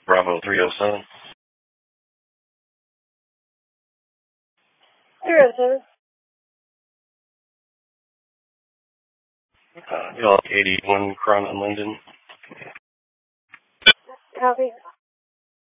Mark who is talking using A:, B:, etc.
A: Bravo 307.
B: 307.
A: Y'all 81 Crown and Linden.
B: Copy.